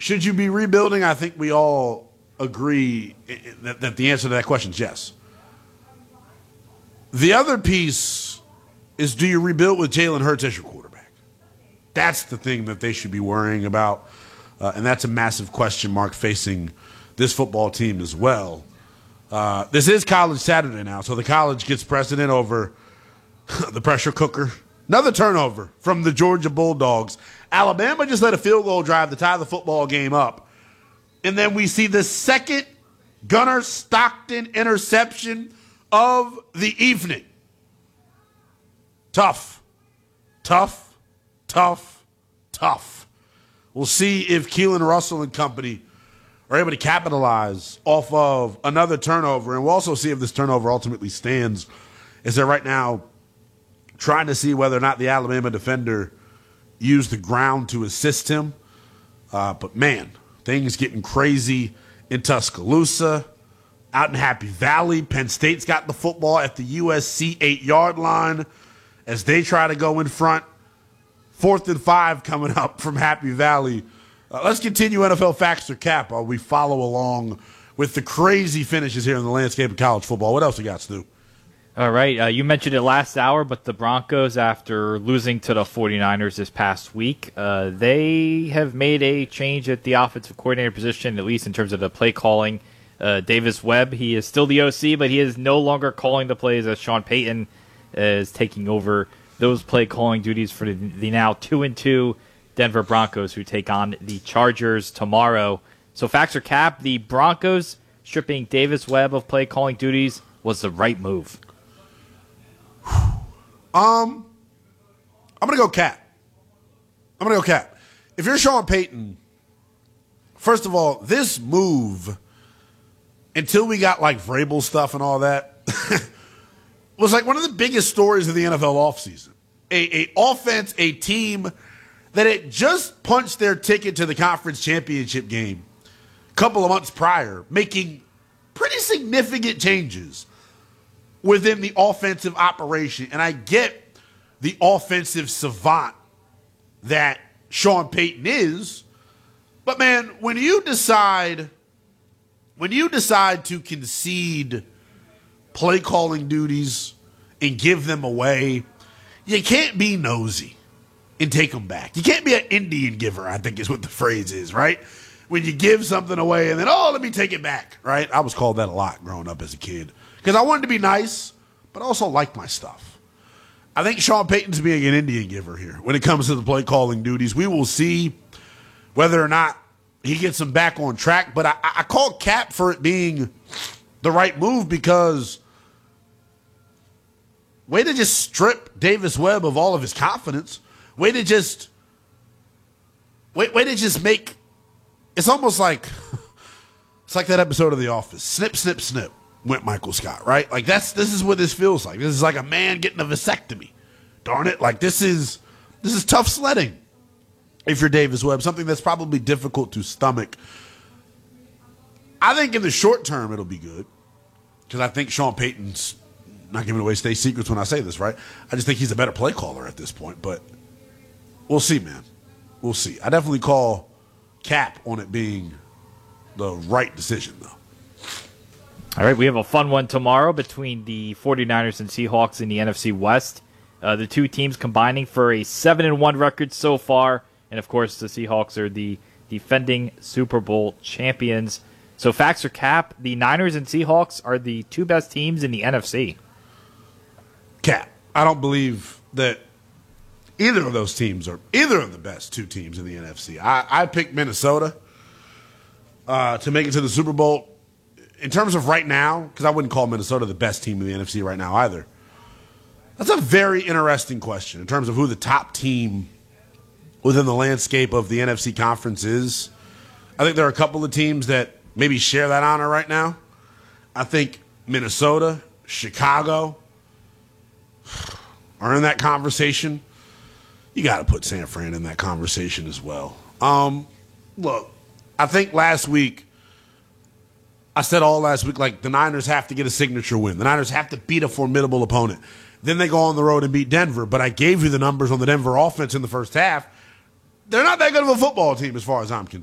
Should you be rebuilding? I think we all agree that the answer to that question is yes. The other piece is, do you rebuild with Jalen Hurts as your quarterback? That's the thing that they should be worrying about, and that's a massive question mark facing this football team as well. This is College Saturday now, so the college gets precedent over the pressure cooker. Another turnover from the Georgia Bulldogs. Alabama just let a field goal drive to tie the football game up. And then we see the second Gunnar Stockton interception of the evening. Tough. We'll see if Keelan Russell and company are able to capitalize off of another turnover. And we'll also see if this turnover ultimately stands, as they're right now trying to see whether or not the Alabama defender used the ground to assist him. But, man, things getting crazy in Tuscaloosa. Out in Happy Valley, Penn State's got the football at the USC 8-yard line as they try to go in front. 4th and 5 coming up from Happy Valley. Let's continue NFL Facts or Cap while we follow along with the crazy finishes here in the landscape of college football. What else you got, Stu? All right. You mentioned it last hour, but the Broncos, after losing to the 49ers this past week, they have made a change at the offensive coordinator position, at least in terms of the play calling. Davis Webb, he is still the OC, but he is no longer calling the plays, as Sean Payton is taking over those play calling duties for the now 2-2 Denver Broncos, who take on the Chargers tomorrow. So Facts or Cap, the Broncos stripping Davis Webb of play calling duties was the right move. I'm gonna go Cap. If you're Sean Payton, first of all, this move, until we got like Vrabel stuff and all that, was like one of the biggest stories of the NFL offseason. A offense, a team that had just punched their ticket to the conference championship game a couple of months prior, making pretty significant changes within the offensive operation. And I get the offensive savant that Sean Payton is, but man, when you decide to concede play calling duties and give them away, you can't be nosy and take them back. You can't be an Indian giver, I think is what the phrase is, right? When you give something away and then, let me take it back, right? I was called that a lot growing up as a kid because I wanted to be nice, but I also like my stuff. I think Sean Payton's being an Indian giver here when it comes to the play calling duties. We will see whether or not he gets them back on track, but I call Cap for it being the right move because way to just strip Davis Webb of all of his confidence. Way to just make, it's almost like, it's like that episode of The Office. Snip, snip, snip, went Michael Scott, right? Like this is what this feels like. This is like a man getting a vasectomy. Darn it. Like this is tough sledding if you're Davis Webb, something that's probably difficult to stomach. I think in the short term it'll be good because I think Sean Payton's not giving away state secrets when I say this, right? I just think he's a better play caller at this point, but we'll see, man. We'll see. I definitely call Cap on it being the right decision, though. All right, we have a fun one tomorrow between the 49ers and Seahawks in the NFC West. The two teams combining for a 7-1 record so far. And, of course, the Seahawks are the defending Super Bowl champions. So, Facts or Cap, the Niners and Seahawks are the two best teams in the NFC. Cap. I don't believe that either of those teams are either of the best two teams in the NFC. I picked Minnesota to make it to the Super Bowl. In terms of right now, because I wouldn't call Minnesota the best team in the NFC right now either. That's a very interesting question in terms of who the top team within the landscape of the NFC conference is. I think there are a couple of teams that maybe share that honor right now. I think Minnesota, Chicago are in that conversation. You got to put San Fran in that conversation as well. Look, I think last week, I said all last week, like the Niners have to get a signature win. The Niners have to beat a formidable opponent. Then they go on the road and beat Denver. But I gave you the numbers on the Denver offense in the first half. They're not that good of a football team as far as I'm concerned.